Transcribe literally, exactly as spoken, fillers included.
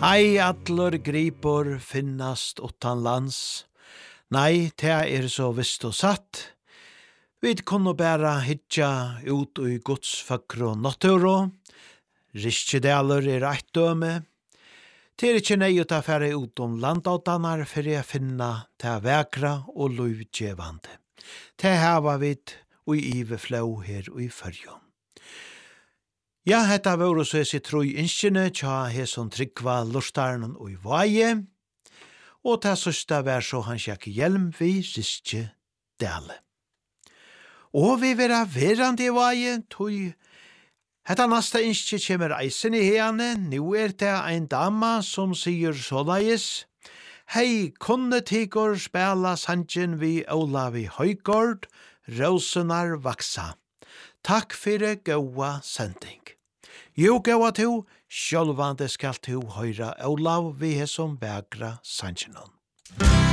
Hei, allor gripor finnast utan lands. Nei, det er så visst og satt. Vi kunne bæra hitja ut i Guds fakro natturo. Riskjedaler er eit døme. Det er ikke nøy å ta færre ut om landautanar for jeg finna det vekra og lovgjevande. Det hava vi og i iveflå her og i fyrjon. Ja, hetta var så jeg sitt troi innskjene tja heson tryggva lortarnen og i vaje, og ta sørsta vær så han sjekk hjelm vi riskje dale. Og vi vera verande i vaje, tog hetta nasta innskje kjemmer eisen i hene, nu er det ein dama som sier såleis: Hei, kunne tigor spela sanjen vi Olavi Høygård, rosenar vaksa. Takk fyrir gaua sending. Jo gaua to, sjálvande skal to høyra Olav vi he som begra sanjenon.